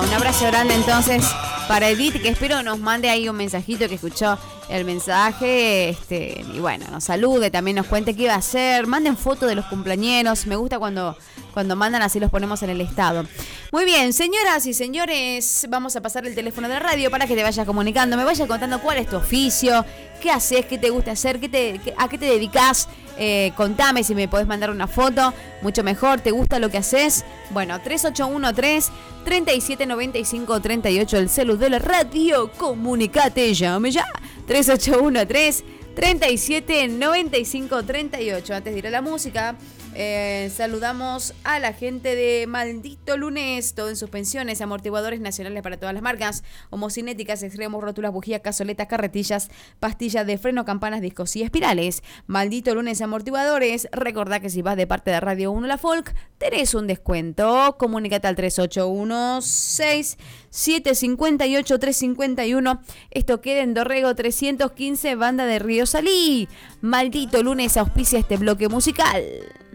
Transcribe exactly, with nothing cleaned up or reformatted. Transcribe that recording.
Un abrazo grande entonces para Edith, que espero nos mande ahí un mensajito que escuchó el mensaje, este, y bueno, nos salude, también nos cuente qué va a hacer, manden fotos de los cumpleañeros, me gusta cuando, cuando mandan, así los ponemos en el estado. Muy bien, señoras y señores, vamos a pasar el teléfono de la radio para que te vayas comunicando, me vayas contando cuál es tu oficio, qué haces, qué te gusta hacer, qué te, qué, a qué te dedicas, eh, contame si me podés mandar una foto, mucho mejor, ¿te gusta lo que haces? Bueno, tres ocho uno tres, treinta y siete noventa y cinco, treinta y ocho, el celu de la radio, comunicate, llame ya, tres ocho uno tres, treinta y siete noventa y cinco, treinta y ocho. Antes de ir a la música, eh, saludamos a la gente de Maldito Lunes, todo en suspensiones, amortiguadores nacionales para todas las marcas, homocinéticas, extremos, rótulas, bujías, cazoletas, carretillas, pastillas de freno, campanas, discos y espirales. Maldito Lunes Amortiguadores. Recordá que si vas de parte de Radio uno La Folk, tenés un descuento. Comunícate al tres ocho uno seis, siete cinco ocho, tres cinco uno. Esto queda en Dorrego trescientos quince, Banda de Río Salí. Maldito Lunes auspicia este bloque musical.